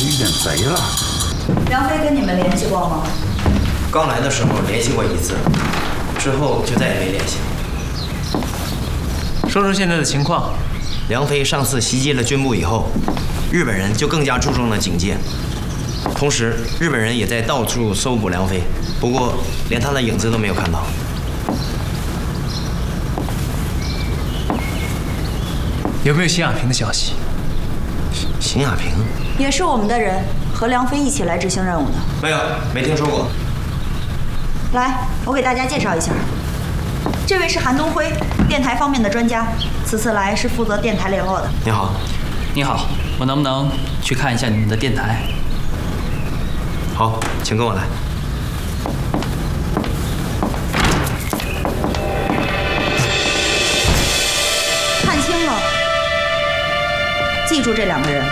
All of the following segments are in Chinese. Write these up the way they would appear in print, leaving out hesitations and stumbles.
遇见贼了。 梁飞跟你们联系过吗？ 刚来的时候联系过一次，之后就再也没联系了。 说说现在的情况。 梁飞上次袭击了军部以后，日本人就更加注重了警戒，同时日本人也在到处搜捕梁飞，不过连他的影子都没有看到。 有没有邢亚平的消息？ 邢亚平也是我们的人，和梁飞一起来执行任务的。 没有，没听说过。 来，我给大家介绍一下，这位是韩东辉，电台方面的专家，此次来是负责电台联络的。 你好。 你好，我能不能去看一下你们的电台？ 好，请跟我来。 看清了，记住这两个人，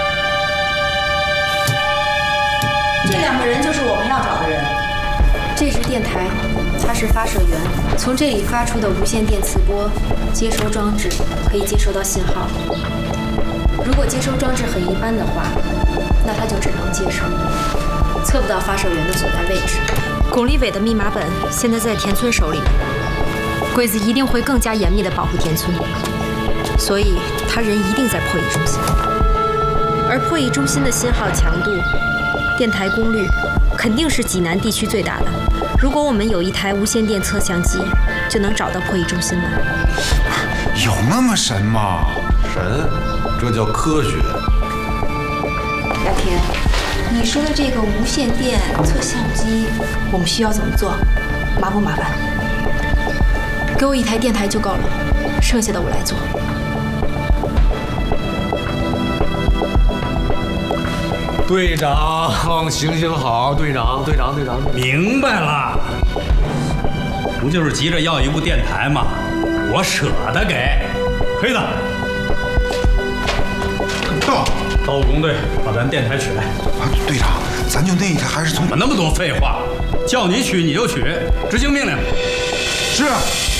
这两个人就是我们要找的人。 这支电台，它是发射源，从这里发出的无线电磁波接收装置可以接收到信号。如果接收装置很一般的话，那它就只能接收，测不到发射源的所在位置。巩立伟的密码本现在在田村手里，鬼子一定会更加严密地保护田村，所以他人一定在破译中心。而破译中心的信号强度、电台功率肯定是济南地区最大的。如果我们有一台无线电测向机，就能找到破译中心了。 有那么神吗？ 神，这叫科学。 亚平，你说的这个无线电测向机，我们需要怎么做？麻不麻烦？给我一台电台就够了，剩下的我来做。 队长，行行好，队长。 明白了，不就是急着要一部电台吗？我舍得给。黑子，到武工队把咱电台取来。 啊，队长，咱就那一台还是从…… 怎么那么多废话？叫你取你就取，执行命令。 是。